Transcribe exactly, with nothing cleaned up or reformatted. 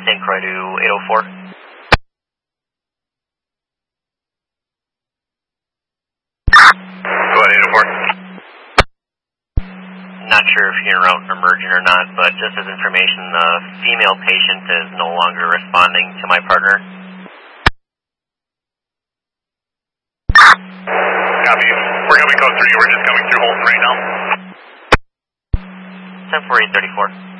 Saint Croix to eight oh four. Go ahead, eight oh four. Not sure if you're en route emerging or not, but just as information, the female patient is no longer responding to my partner. Copy. We're going to be code three. We're just coming through Holton right now. ten four eight thirty-four.